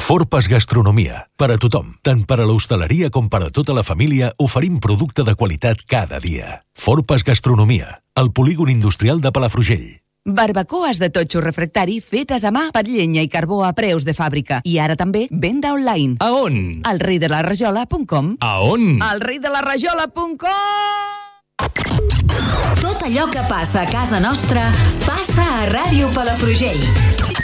Forpas Gastronomia. Per a tothom, tant per a l'hostaleria com per a tota la família, oferim producte de qualitat cada dia. Forpas Gastronomia, al polígon industrial de Palafrugell. Barbacoes de totxo refractari fetes a mà per llenya i carbó a preus de fàbrica. I ara també venda online. A on? alreidelarajola.com. A on? alreidelarajola.com. Tot allò que passa a casa nostra passa a Ràdio Palafrugell.